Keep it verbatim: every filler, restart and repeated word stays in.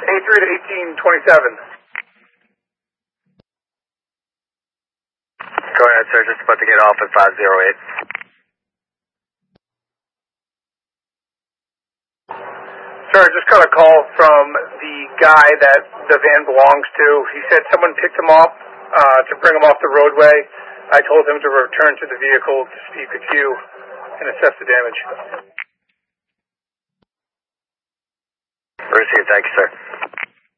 eight three to eighteen twenty-seven. Go ahead, sir. Just about to get off at five zero eight. Sir, I just got a call from the guy that the van belongs to. He said someone picked him up uh, to bring him off the roadway. I told him to return to the vehicle to speak with you and assess the damage. Received. Thank you, sir.